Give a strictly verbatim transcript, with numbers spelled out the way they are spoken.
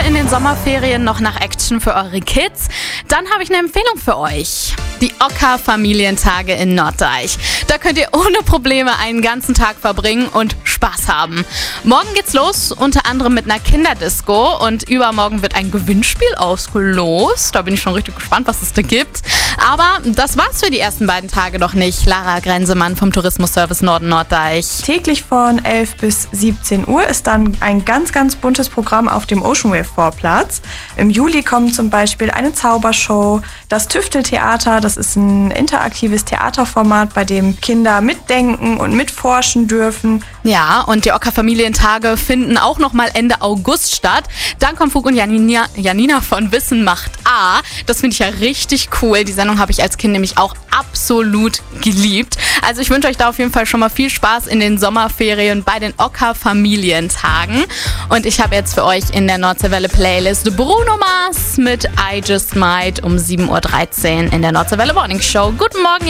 in den Sommerferien noch nach Action für eure Kids? Dann habe ich eine Empfehlung für euch. Die Ocker-Familientage in Norddeich. Da könnt ihr ohne Probleme einen ganzen Tag verbringen und Spaß haben. Morgen geht's los, unter anderem mit einer Kinderdisco, und übermorgen wird ein Gewinnspiel ausgelost. Da bin ich schon richtig gespannt, was es da gibt. Aber das war's für die ersten beiden Tage noch nicht. Lara Grenzemann vom Tourismusservice Norden Norddeich. Täglich von elf bis siebzehn Uhr ist dann ein ganz, ganz buntes Programm auf dem Ocean Wave Vorplatz. Im Juli kommt zum Beispiel eine Zaubershow, das Tüfteltheater. Das ist ein interaktives Theaterformat, bei dem Kinder mitdenken und mitforschen dürfen. Ja, und die Ocker-Familientage finden auch noch mal Ende August statt. Dann kommt Fug und Janina, Janina von Wissen macht A. Das finde ich ja richtig cool. Die Sendung habe ich als Kind nämlich auch absolut geliebt. Also ich wünsche euch da auf jeden Fall schon mal viel Spaß in den Sommerferien bei den Ocker-Familientagen. Und ich habe jetzt für euch in der Nordseewelle Playlist Bruno Mars mit I Just Might um sieben Uhr dreizehn in der Nordseewelle Morning Show. Guten Morgen.